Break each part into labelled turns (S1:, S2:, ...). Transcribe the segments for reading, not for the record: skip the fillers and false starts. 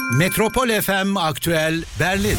S1: Metropol FM Aktüel Berlin.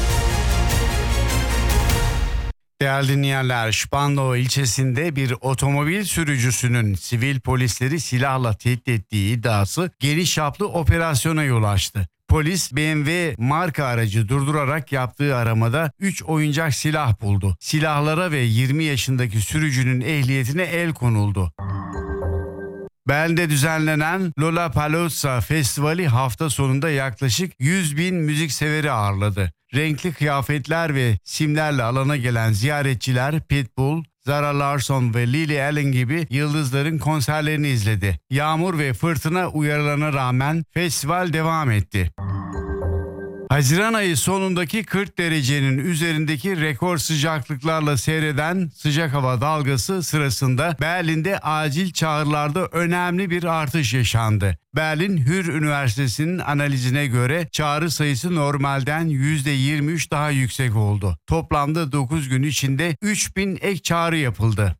S2: Değerli dinleyenler, Spandau ilçesinde bir otomobil sürücüsünün sivil polisleri silahla tehdit ettiği iddiası geniş çaplı operasyona yol açtı. Polis BMW marka aracı durdurarak yaptığı aramada 3 oyuncak silah buldu. Silahlara ve 20 yaşındaki sürücünün ehliyetine el konuldu. Berlin'de düzenlenen Lollapalooza Festivali hafta sonunda yaklaşık 100.000 müzikseveri ağırladı. Renkli kıyafetler ve simlerle alana gelen ziyaretçiler Pitbull, Zara Larsson ve Lily Allen gibi yıldızların konserlerini izledi. Yağmur ve fırtına uyarılarına rağmen festival devam etti. Haziran ayı sonundaki 40 derecenin üzerindeki rekor sıcaklıklarla seyreden sıcak hava dalgası sırasında Berlin'de acil çağrılarda önemli bir artış yaşandı. Berlin Hür Üniversitesi'nin analizine göre çağrı sayısı normalden %23 daha yüksek oldu. Toplamda 9 gün içinde 3.000 ek çağrı yapıldı.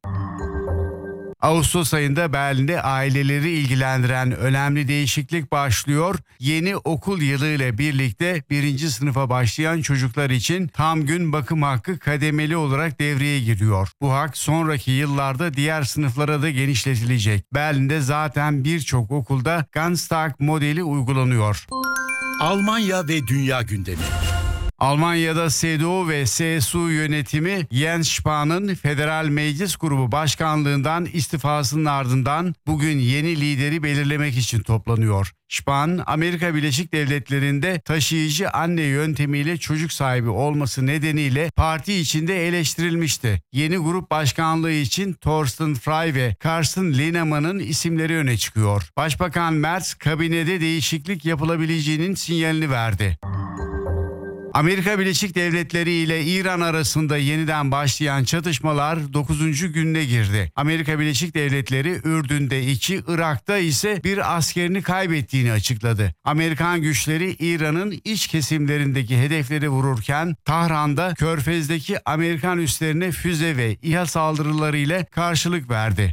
S2: Ağustos ayında Berlin'de aileleri ilgilendiren önemli değişiklik başlıyor. Yeni okul yılı ile birlikte 1. sınıfa başlayan çocuklar için tam gün bakım hakkı kademeli olarak devreye giriyor. Bu hak sonraki yıllarda diğer sınıflara da genişletilecek. Berlin'de zaten birçok okulda Ganztag modeli uygulanıyor.
S1: Almanya ve dünya gündemi.
S2: Almanya'da CDU ve CSU yönetimi Jens Spahn'ın Federal Meclis Grubu Başkanlığından istifasının ardından bugün yeni lideri belirlemek için toplanıyor. Spahn, Amerika Birleşik Devletleri'nde taşıyıcı anne yöntemiyle çocuk sahibi olması nedeniyle parti içinde eleştirilmişti. Yeni grup başkanlığı için Thorsten Frey ve Carsten Linnemann'ın isimleri öne çıkıyor. Başbakan Merz, kabinede değişiklik yapılabileceğinin sinyalini verdi. Amerika Birleşik Devletleri ile İran arasında yeniden başlayan çatışmalar 9. gününe girdi. Amerika Birleşik Devletleri Ürdün'de 2, Irak'ta ise bir askerini kaybettiğini açıkladı. Amerikan güçleri İran'ın iç kesimlerindeki hedefleri vururken Tahran'da Körfez'deki Amerikan üslerine füze ve İHA saldırıları ile karşılık verdi.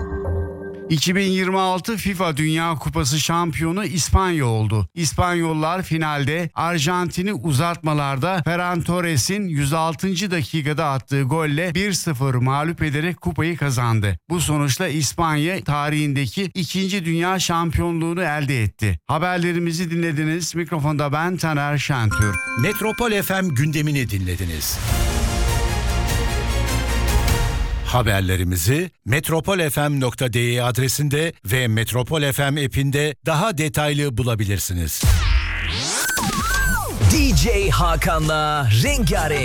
S2: 2026 FIFA Dünya Kupası şampiyonu İspanya oldu. İspanyollar finalde Arjantin'i uzatmalarda Ferran Torres'in 106. dakikada attığı golle 1-0 mağlup ederek kupayı kazandı. Bu sonuçla İspanya tarihindeki 2. dünya şampiyonluğunu elde etti. Haberlerimizi dinlediniz. Mikrofonda ben Taner Şentürk.
S1: Metropol FM gündemini dinlediniz. Haberlerimizi metropolfm.de adresinde ve Metropol FM app'inde daha detaylı bulabilirsiniz.
S3: DJ Hakan'la Rengarenk.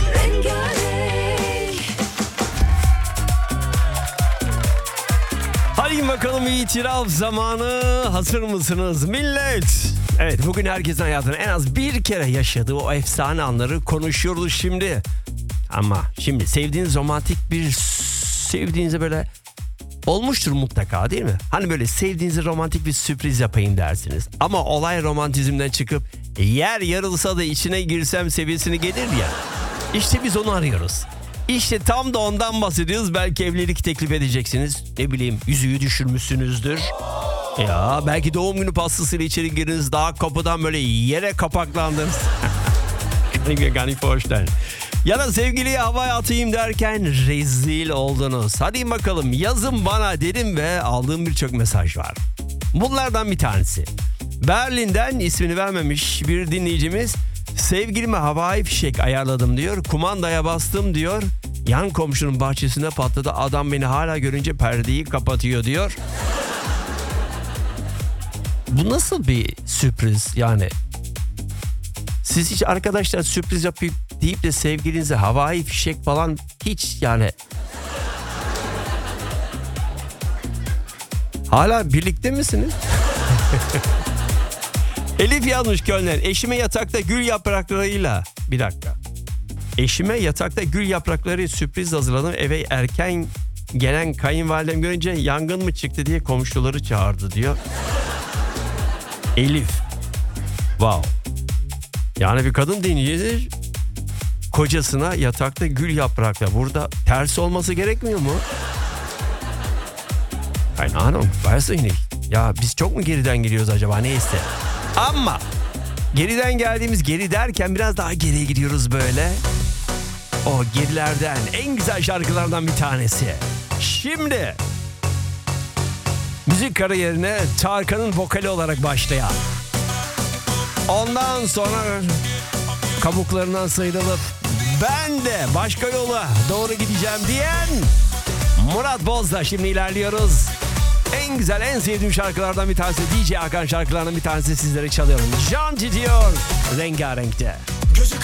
S4: Hadi bakalım itiraf zamanı. Hazır mısınız millet? Evet, bugün herkesin hayatını en az bir kere yaşadığı o efsane anları konuşuyoruz şimdi. Ama şimdi sevdiğinize böyle olmuştur mutlaka, değil mi? Hani böyle sevdiğinize romantik bir sürpriz yapayım dersiniz. Ama olay romantizmden çıkıp yer yarılsa da içine girsem seviyesini gelir ya. İşte biz onu arıyoruz. İşte tam da ondan bahsediyoruz. Belki evlilik teklif edeceksiniz. Ne bileyim, yüzüğü düşürmüşsünüzdür. Ya belki doğum günü pastasıyla içeri girdiniz. Daha kapıdan böyle yere kapaklandınız. Garip hoşlar. Ya da sevgiliyi havaya atayım derken rezil oldunuz. Hadi bakalım yazın bana dedim ve aldığım birçok mesaj var. Bunlardan bir tanesi. Berlin'den ismini vermemiş bir dinleyicimiz, sevgilime havai fişek ayarladım diyor. Kumandaya bastım diyor. Yan komşunun bahçesinde patladı. Adam beni hala görünce perdeyi kapatıyor diyor. Bu nasıl bir sürpriz yani? Siz hiç arkadaşlar sürpriz yapıp deyip de sevgilinize havai fişek falan hiç yani. Hala birlikte misiniz? Elif yazmış Köln'den. Eşime yatakta gül yapraklarıyla. Bir dakika. Eşime yatakta gül yaprakları sürpriz hazırladım. Eve erken gelen kayınvalidem görünce yangın mı çıktı diye komşuları çağırdı diyor. Elif. Wow. Yani bir kadın dinleyicidir. Kocasına yatakta gül yaprakla. Burada ters olması gerekmiyor mu? Keine Ahnung. Weiß ich nicht. Ya biz çok mu geriden geliyoruz acaba, neyse. Ama Geriden geldiğimiz, geri derken biraz daha geriye gidiyoruz böyle. O gerilerden en güzel şarkılardan bir tanesi. Şimdi müzik kariyerine Tarkan'ın vokali olarak başlayan, ondan sonra kabuklarından sıyrılıp ben de başka yola doğru gideceğim diyen Murat Boz'la şimdi ilerliyoruz. En güzel, en sevdiğim şarkılardan bir tanesi, DJ Hakan şarkılarından bir tanesi sizlere çalıyorum. Can diyor Rengarenk'te.